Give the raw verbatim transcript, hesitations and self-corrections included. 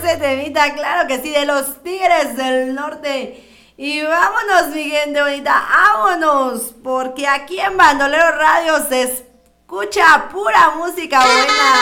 ese temita, claro que sí, de los Tigres del Norte. Y vámonos, mi gente bonita, vámonos, porque aquí en Bandolero Radio se escucha pura música buena.